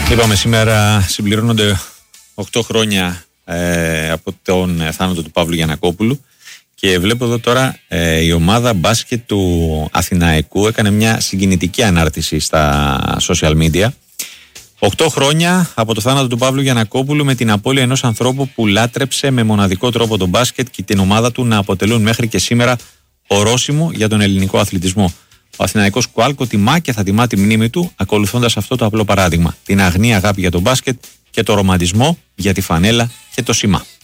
Είπαμε σήμερα συμπληρώνονται 8 χρόνια από τον θάνατο του Παύλου Γιαννακόπουλου και βλέπω εδώ τώρα η ομάδα μπάσκετ του Αθηναϊκού έκανε μια συγκινητική ανάρτηση στα social media. 8 χρόνια από το θάνατο του Παύλου Γιαννακόπουλου, με την απώλεια ενός ανθρώπου που λάτρεψε με μοναδικό τρόπο τον μπάσκετ και την ομάδα του να αποτελούν μέχρι και σήμερα ορόσημο για τον ελληνικό αθλητισμό. Ο Αθηναϊκός Κουάλκο τιμά και θα τιμά τη μνήμη του, ακολουθώντας αυτό το απλό παράδειγμα: την αγνή αγάπη για τον μπάσκετ και το ρομαντισμό για τη φανέλα και το σήμα.